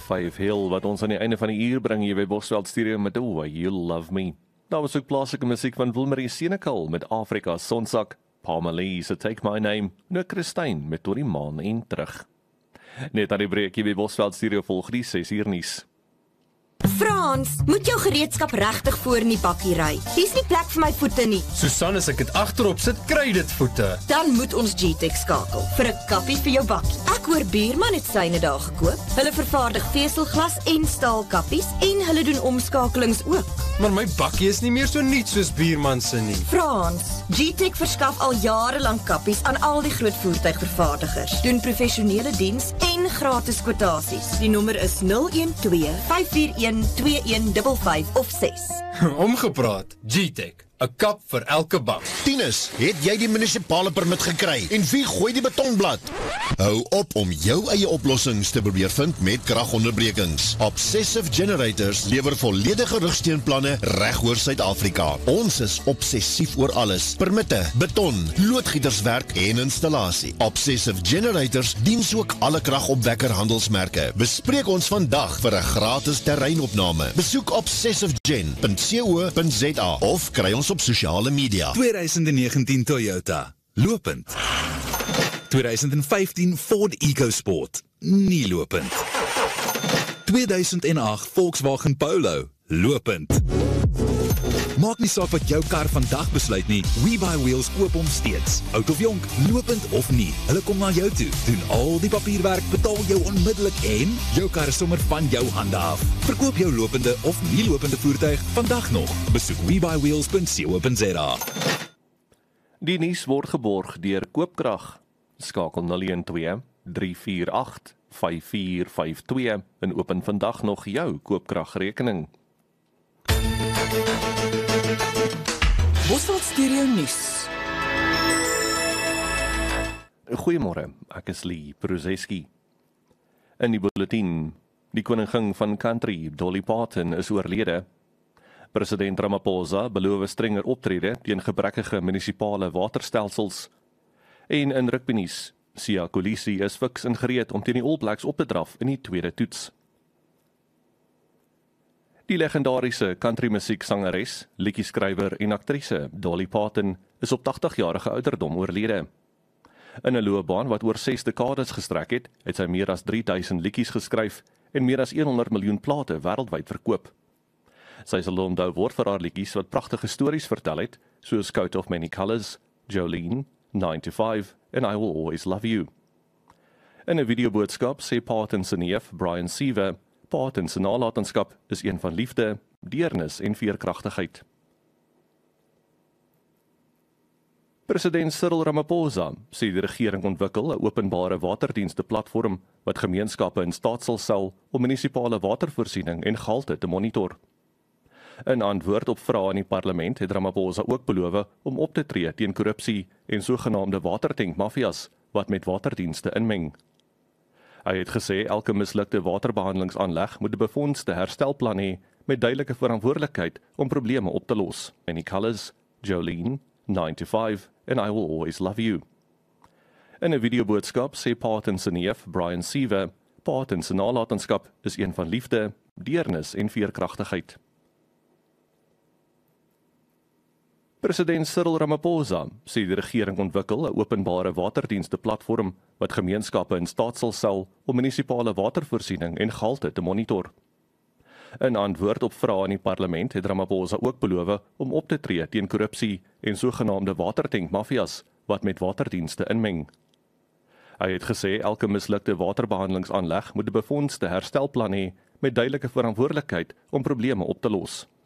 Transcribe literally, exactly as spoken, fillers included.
vyf heel wat ons aan die einde van die uur bring hier by Bosveld Studio met The Way You Love Me. Daar was ook plaaslike musiek van Wilmarie Senekal met Afrika Sonsak, Parmalee se Take My Name, en Christine met Tot die Maan en Terug. Net aan die breek hier by Bosveld Studio volg die ses uur nuus. Frans, moet jou gereedskap regtig voor in die bakkie ry. Dis nie plek vir my voete nie. Susan, as ek dit agterop sit, kry dit voete. Dan moet ons G-Tech skakel vir 'n kappie vir jou bakkie. Ek hoor Buurman het syne daar gekoop. Hulle vervaardig veselglas en staalkappies en hulle doen omskakelings ook. Maar my bakkie is nie meer so nuut soos Buurman se nie. Frans, G-Tech verskaf al jare lank kappies aan al die groot voertuigvervaardigers. Doen professionele diens en gratis kwotasies. Die nommer is nul een twee vyf vier een twee een vyf vyf of ses. Omgepraat, G-Tech, 'n kap vir elke bak. Tinus, het jy die munisipale permit gekry? En wie gooi die betonblad? Hou op om jou eie oplossings te probeer vind met kragonderbrekings. Obsessive Generators lewer volledige rugsteunplanne reg oor Suid-Afrika. Ons is obsessief oor alles. Permitte, beton, loodgieterswerk en installasie. Obsessive Generators diens ook alle kragopwekker handelsmerke. Bespreek ons vandag vir 'n gratis terreinopname. Besoek obsessive gen punt co punt za of kry ons op sosiale media. twintig negentien Toyota, lopend. twintig vyftien Ford EcoSport, nie lopend. tweeduisend agt Volkswagen Polo, lopend. Maak nie saak wat jou kar vandag besluit nie, WeBuyWheels koop hom steeds. Oud of jonk, lopend of nie, hulle kom na jou toe, doen al die papierwerk, betaal jou onmiddellik en jou kar is sommer van jou hande af. Verkoop jou lopende of nie lopende voertuig vandag nog. Besoek we buy wheels punt co punt za. Die nuus word geborg deur Koopkrag. Skakel nul een twee drie vier agt vyf vier vyf twee en open vandag nog jou Koopkragrekening. Bosveld Studio nuus. Goeiemôre, ek is Lee Pruzeski. In die bulletin, die koningin van country, Dolly Parton, is oorlede. President Ramaphosa beloof strenger optrede teen gebrekkige munisipale waterstelsels. En in rugbynuus, Siya Kolisi is fiks en gereed om teen die All Blacks op te draf in die tweede toets. Die legendariese countrymusieksangeres, liedjieskrywer en aktrise Dolly Parton is op tagtig-jarige ouderdom oorlede. In 'n loopbaan wat oor ses dekades gestrek het, het sy meer as drie duisend liedjies geskryf en meer as honderd miljoen plate wêreldwyd verkoop. Sy sal onthou word vir haar liedjies wat pragtige stories vertel het, soos Coat of Many Colors, Jolene, nine to five en I Will Always Love You. In 'n videoboodskap sê Parton se neef, Brian Seaver, Parton se nalatenskap is een van liefde, deernis en veerkragtigheid. President Cyril Ramaphosa sê die regering ontwikkel 'n openbare waterdienste platform wat gemeenskappe in staat sal stel om munisipale watervoorsiening en gehalte te monitor. In antwoord op vrae in die parlement het Ramaphosa ook beloof om op te tree teen korrupsie en sogenaamde watertankmafias wat met waterdienste inmeng. Hy het gesê elke mislukte waterbehandelingsaanleg moet 'n befondste herstelplan hê met duidelike verantwoordelikheid om probleme op te los. Many Colors, Jolene, nine to five en I Will Always Love You. In 'n videoboodskap sê Parton se neef, Brian Seaver, Parton se nalatenskap is een van liefde, deernis en veerkragtigheid. President Cyril Ramaphosa sê die regering ontwikkel 'n openbare waterdienste platform wat gemeenskappe in staat sal stel om munisipale watervoorsiening en gehalte te monitor. In antwoord op vrae in die parlement het Ramaphosa ook beloof om op te tree teen korrupsie en sogenaamde watertankmafias wat met waterdienste inmeng. Hy het gesê elke mislukte waterbehandelingsaanleg moet 'n befondste herstelplan hê met duidelike verantwoordelikheid om probleme op te los.